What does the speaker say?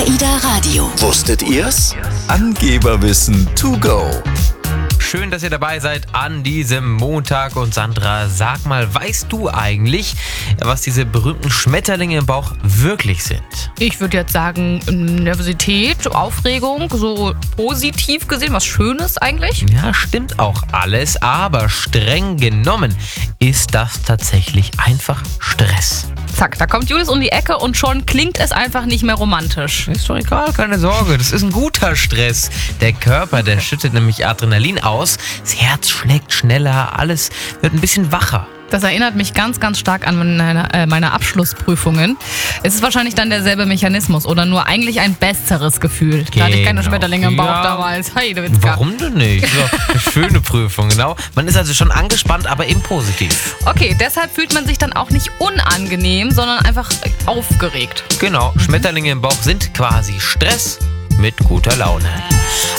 AIDA Radio. Wusstet ihr's? Angeberwissen to go. Schön, dass ihr dabei seid an diesem Montag. Und Sandra, sag mal, weißt du eigentlich, was diese berühmten Schmetterlinge im Bauch wirklich sind? Ich würde jetzt sagen, Nervosität, Aufregung, so positiv gesehen, was Schönes eigentlich. Ja, stimmt auch alles, aber streng genommen ist das tatsächlich einfach Stress. Zack, da kommt Julius um die Ecke und schon klingt es einfach nicht mehr romantisch. Ist doch egal, keine Sorge, das ist ein guter Stress. Der Körper, der schüttet nämlich Adrenalin aus, das Herz schlägt schneller, alles wird ein bisschen wacher. Das erinnert mich ganz, ganz stark an meine Abschlussprüfungen. Es ist wahrscheinlich dann derselbe Mechanismus oder nur eigentlich ein besseres Gefühl. Da hatte ich keine Schmetterlinge im Bauch damals. Hey, du Witzka. Warum denn nicht? So, eine schöne Prüfung, genau. Man ist also schon angespannt, aber eben positiv. Okay, deshalb fühlt man sich dann auch nicht unangenehm, sondern einfach aufgeregt. Genau, Schmetterlinge im Bauch sind quasi Stress mit guter Laune.